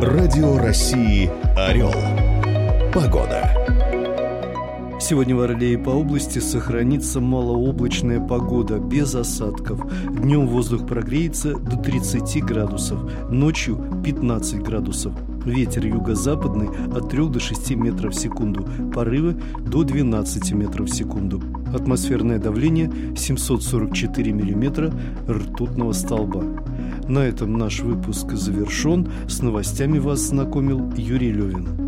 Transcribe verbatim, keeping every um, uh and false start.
Радио России «Орел». Погода. Сегодня в Орле и по области сохранится малооблачная погода, без осадков. Днем воздух прогреется до тридцати градусов, ночью пятнадцать градусов. Ветер юго-западный от трёх до шести метров в секунду, порывы до двенадцати метров в секунду. Атмосферное давление семьсот сорок четыре миллиметра ртутного столба. На этом наш выпуск завершен. С новостями вас знакомил Юрий Левин.